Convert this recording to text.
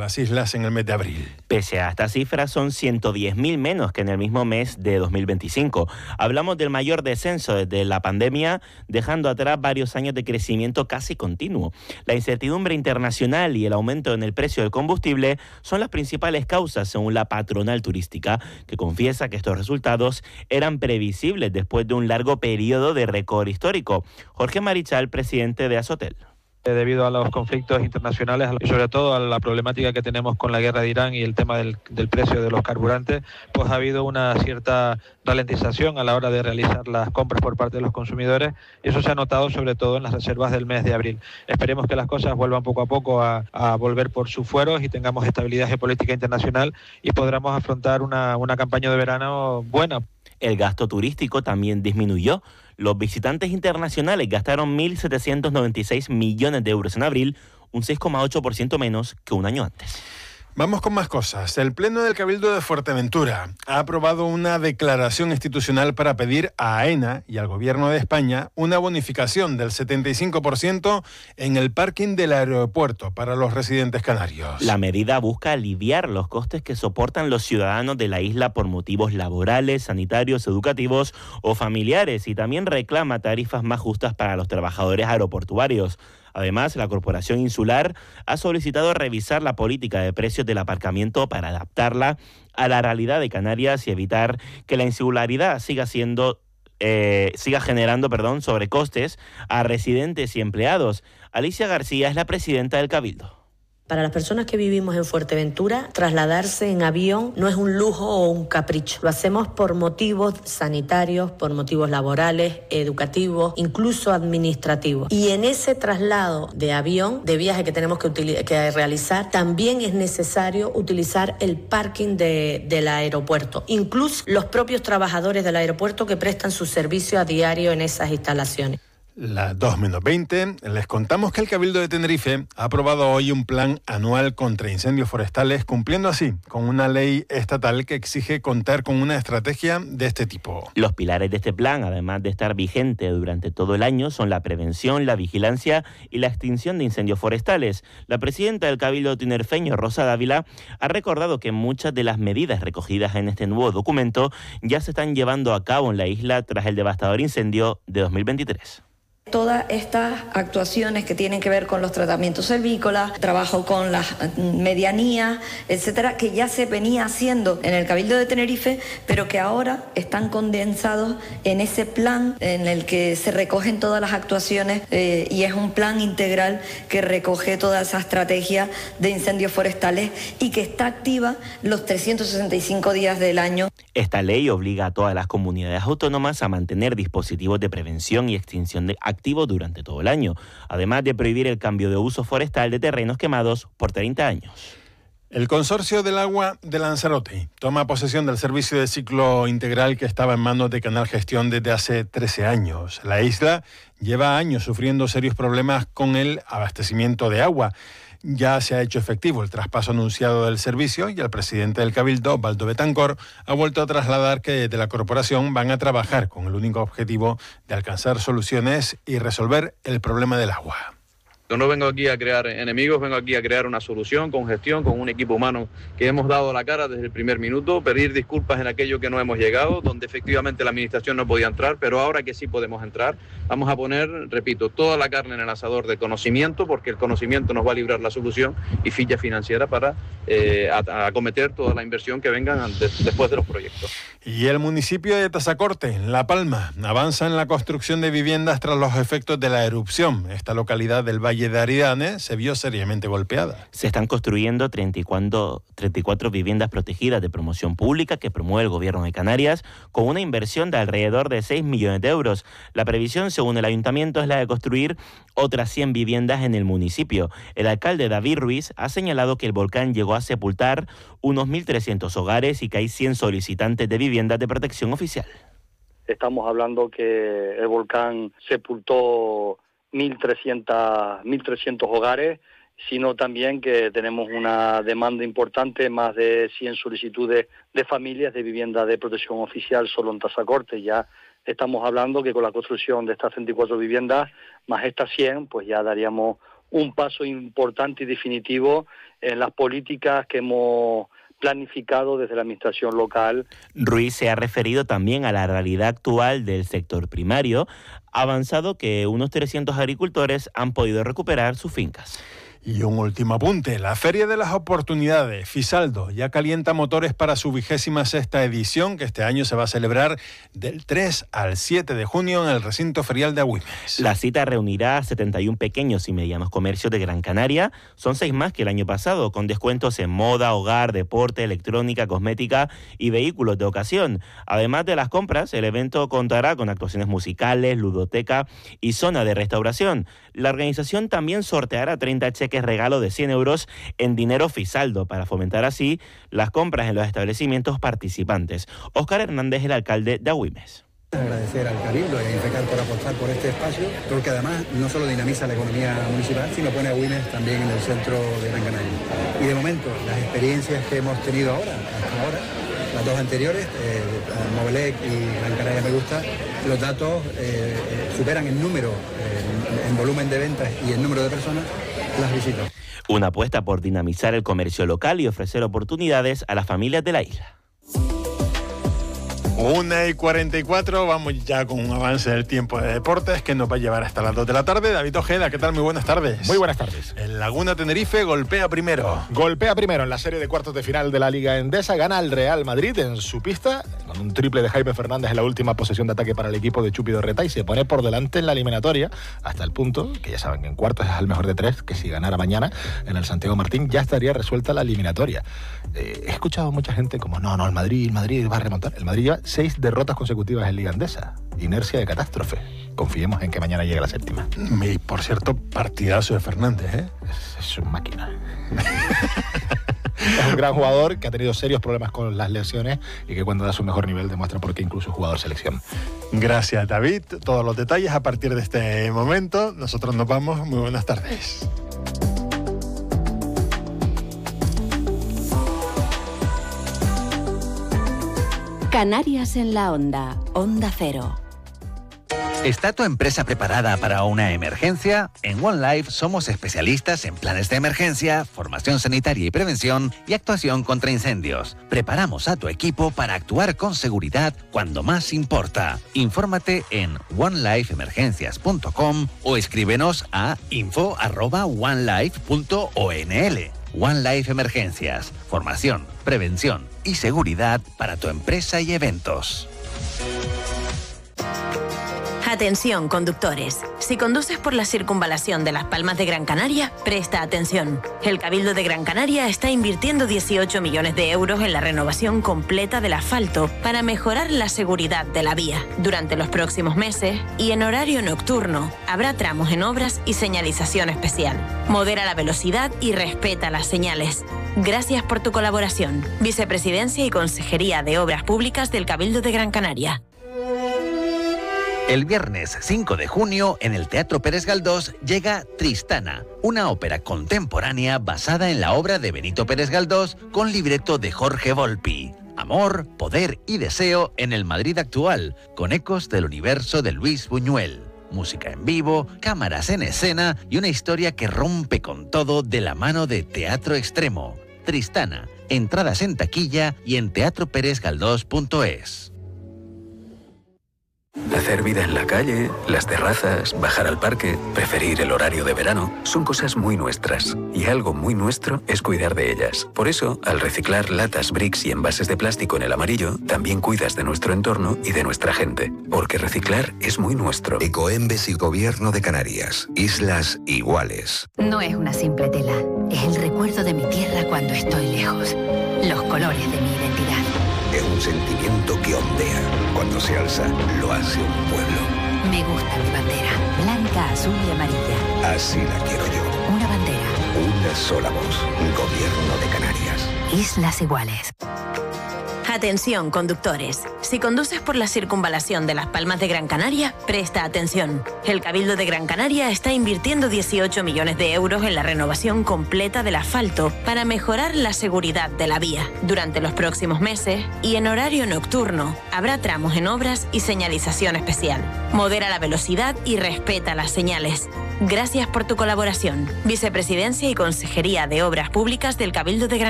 las islas en el mes de abril. Pese a estas cifras, son 110.000 menos que en el mismo mes de 2025. Hablamos del mayor descenso desde la pandemia, dejando atrás varios años de crecimiento casi continuo. La incertidumbre internacional y el aumento en el precio del combustible son las principales causas, según la patronal turística, que confiesa que estos resultados eran previsibles después de un largo periodo de récord histórico. Jorge Marichal, presidente de Asotel. Debido a los conflictos internacionales y sobre todo a la problemática que tenemos con la guerra de Irán y el tema del precio de los carburantes, pues ha habido una cierta ralentización a la hora de realizar las compras por parte de los consumidores, y eso se ha notado sobre todo en las reservas del mes de abril. Esperemos que las cosas vuelvan poco a poco a volver por sus fueros y tengamos estabilidad geopolítica internacional y podamos afrontar una campaña de verano buena. El gasto turístico también disminuyó. Los visitantes internacionales gastaron 1.796 millones de euros en abril, un 6,8% menos que un año antes. Vamos con más cosas. El Pleno del Cabildo de Fuerteventura ha aprobado una declaración institucional para pedir a AENA y al Gobierno de España una bonificación del 75% en el parking del aeropuerto para los residentes canarios. La medida busca aliviar los costes que soportan los ciudadanos de la isla por motivos laborales, sanitarios, educativos o familiares, y también reclama tarifas más justas para los trabajadores aeroportuarios. Además, la Corporación Insular ha solicitado revisar la política de precios del aparcamiento para adaptarla a la realidad de Canarias y evitar que la insularidad siga generando sobrecostes a residentes y empleados. Alicia García es la presidenta del Cabildo. Para las personas que vivimos en Fuerteventura, trasladarse en avión no es un lujo o un capricho. Lo hacemos por motivos sanitarios, por motivos laborales, educativos, incluso administrativos. Y en ese traslado de avión, de viaje que tenemos que realizar, también es necesario utilizar el parking del aeropuerto. Incluso los propios trabajadores del aeropuerto que prestan su servicio a diario en esas instalaciones. Las 2:20, les contamos que el Cabildo de Tenerife ha aprobado hoy un plan anual contra incendios forestales, cumpliendo así con una ley estatal que exige contar con una estrategia de este tipo. Los pilares de este plan, además de estar vigente durante todo el año, son la prevención, la vigilancia y la extinción de incendios forestales. La presidenta del Cabildo tinerfeño, Rosa Dávila, ha recordado que muchas de las medidas recogidas en este nuevo documento ya se están llevando a cabo en la isla tras el devastador incendio de 2023. Todas estas actuaciones que tienen que ver con los tratamientos servícolas, trabajo con las medianías, etcétera, que ya se venía haciendo en el Cabildo de Tenerife, pero que ahora están condensados en ese plan en el que se recogen todas las actuaciones y es un plan integral que recoge toda esa estrategia de incendios forestales y que está activa los 365 días del año. Esta ley obliga a todas las comunidades autónomas a mantener dispositivos de prevención y extinción activos durante todo el año, además de prohibir el cambio de uso forestal de terrenos quemados por 30 años. El Consorcio del Agua de Lanzarote toma posesión del servicio de ciclo integral que estaba en manos de Canal Gestión desde hace 13 años. La isla lleva años sufriendo serios problemas con el abastecimiento de agua. Ya se ha hecho efectivo el traspaso anunciado del servicio y el presidente del Cabildo, Baldo Betancor, ha vuelto a trasladar que desde la corporación van a trabajar con el único objetivo de alcanzar soluciones y resolver el problema del agua. Yo no vengo aquí a crear enemigos, vengo aquí a crear una solución con gestión, con un equipo humano que hemos dado la cara desde el primer minuto, pedir disculpas en aquello que no hemos llegado, donde efectivamente la administración no podía entrar, pero ahora que sí podemos entrar, vamos a poner, repito, toda la carne en el asador de conocimiento, porque el conocimiento nos va a librar la solución y ficha financiera para acometer toda la inversión que venga después de los proyectos. Y el municipio de Tazacorte, en La Palma, avanza en la construcción de viviendas tras los efectos de la erupción. Esta localidad del Valle de Aridane se vio seriamente golpeada. Se están construyendo 34 viviendas protegidas de promoción pública que promueve el Gobierno de Canarias con una inversión de alrededor de 6 millones de euros. La previsión, según el ayuntamiento, es la de construir otras 100 viviendas en el municipio. El alcalde David Ruiz ha señalado que el volcán llegó a sepultar unos 1.300 hogares y que hay 100 solicitantes de viviendas de protección oficial. Estamos hablando que el volcán sepultó 1.300 hogares, sino también que tenemos una demanda importante, más de 100 solicitudes de familias de vivienda de protección oficial solo en Tazacorte. Ya estamos hablando que con la construcción de estas 34 viviendas, más estas 100, pues ya daríamos un paso importante y definitivo en las políticas que hemos planificado desde la administración local. Ruiz se ha referido también a la realidad actual del sector primario, avanzado que unos 300 agricultores han podido recuperar sus fincas. Y un último apunte, la Feria de las Oportunidades, Fisaldo, ya calienta motores para su 26ª edición, que este año se va a celebrar del 3 al 7 de junio en el recinto ferial de Agüimes. La cita reunirá a 71 pequeños y medianos comercios de Gran Canaria, son 6 más que el año pasado, con descuentos en moda, hogar, deporte, electrónica, cosmética y vehículos de ocasión. Además de las compras, el evento contará con actuaciones musicales, ludoteca y zona de restauración. La organización también sorteará 30 cheques regalo de 100 euros en dinero Fisaldo para fomentar así las compras en los establecimientos participantes. Óscar Hernández, el alcalde de Agüimes. Agradecer al Cabildo y a Infecar por apostar por este espacio, porque además no solo dinamiza la economía municipal, sino pone a Agüimes también en el centro de Gran Canaria. Y de momento, las experiencias que hemos tenido hasta ahora, las dos anteriores, Movelec y Gran Canaria Me Gusta, los datos superan en número, en volumen de ventas y en número de personas, las visitas. Una apuesta por dinamizar el comercio local y ofrecer oportunidades a las familias de la isla. 1:44, vamos ya con un avance del tiempo de deportes que nos va a llevar hasta las 2 de la tarde. David Ojeda, ¿qué tal? Muy buenas tardes. Muy buenas tardes. El Laguna Tenerife golpea primero. Golpea primero en la serie de cuartos de final de la Liga Endesa. Gana el Real Madrid en su pista, con un triple de Jaime Fernández en la última posesión de ataque para el equipo de Chupi Dorreta, y se pone por delante en la eliminatoria, hasta el punto que ya saben que en cuartos es al mejor de 3, que si ganara mañana en el Santiago Martín ya estaría resuelta la eliminatoria. He escuchado a mucha gente como, no, el Madrid va a remontar. El Madrid lleva 6 derrotas consecutivas en Liga Endesa. Inercia de catástrofe. Confiemos en que mañana llegue la 7ª. Y por cierto, partidazo de Fernández, ¿eh? Es un máquina. Es un gran jugador que ha tenido serios problemas con las lesiones y que cuando da su mejor nivel demuestra por qué incluso es jugador selección. Gracias, David. Todos los detalles a partir de este momento. Nosotros nos vamos. Muy buenas tardes. Canarias en la Onda, Onda Cero. ¿Está tu empresa preparada para una emergencia? En One Life somos especialistas en planes de emergencia, formación sanitaria y prevención y actuación contra incendios. Preparamos a tu equipo para actuar con seguridad cuando más importa. Infórmate en onelifeemergencias.com o escríbenos a info@onelife.onl. One Life Emergencias, formación, prevención y seguridad para tu empresa y eventos. Atención, conductores. Si conduces por la circunvalación de Las Palmas de Gran Canaria, presta atención. El Cabildo de Gran Canaria está invirtiendo 18 millones de euros en la renovación completa del asfalto para mejorar la seguridad de la vía. Durante los próximos meses y en horario nocturno, habrá tramos en obras y señalización especial. Modera la velocidad y respeta las señales. Gracias por tu colaboración. Vicepresidencia y Consejería de Obras Públicas del Cabildo de Gran Canaria. El viernes 5 de junio, en el Teatro Pérez Galdós, llega Tristana, una ópera contemporánea basada en la obra de Benito Pérez Galdós con libreto de Jorge Volpi. Amor, poder y deseo en el Madrid actual, con ecos del universo de Luis Buñuel. Música en vivo, cámaras en escena y una historia que rompe con todo de la mano de Teatro Extremo. Tristana, entradas en taquilla y en teatroperezgaldós.es. Hacer vida en la calle, las terrazas, bajar al parque, preferir el horario de verano, son cosas muy nuestras. Y algo muy nuestro es cuidar de ellas. Por eso, al reciclar latas, bricks y envases de plástico en el amarillo, también cuidas de nuestro entorno y de nuestra gente. Porque reciclar es muy nuestro. Ecoembes y Gobierno de Canarias. Islas iguales. No es una simple tela. Es el recuerdo de mi tierra cuando estoy lejos. Los colores de mi identidad. Es un sentimiento que ondea. Cuando se alza, lo hace un pueblo. Me gusta mi bandera. Blanca, azul y amarilla. Así la quiero yo. Una bandera. Una sola voz. Gobierno de Canarias. Islas iguales. Atención, conductores. Si conduces por la circunvalación de Las Palmas de Gran Canaria, presta atención. El Cabildo de Gran Canaria está invirtiendo 18 millones de euros en la renovación completa del asfalto para mejorar la seguridad de la vía. Durante los próximos meses y en horario nocturno, habrá tramos en obras y señalización especial. Modera la velocidad y respeta las señales. Gracias por tu colaboración. Vicepresidencia y Consejería de Obras Públicas del Cabildo de Gran